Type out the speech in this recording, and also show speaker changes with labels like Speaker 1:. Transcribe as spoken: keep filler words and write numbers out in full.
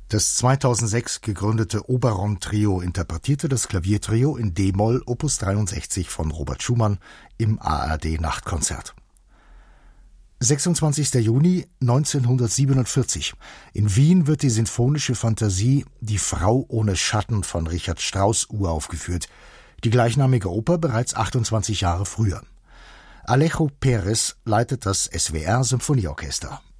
Speaker 1: Das zweitausendsechs gegründete Oberon-Trio interpretierte das Klaviertrio in D-Moll Opus dreiundsechzig von Robert Schumann im A R D-Nachtkonzert. sechsundzwanzigster Juni neunzehnhundertsiebenundvierzig. In Wien wird die sinfonische Fantasie »Die Frau ohne Schatten« von Richard Strauss uraufgeführt. Die gleichnamige Oper bereits achtundzwanzig Jahre früher. Alejo Pérez leitet das S W R-Symphonieorchester.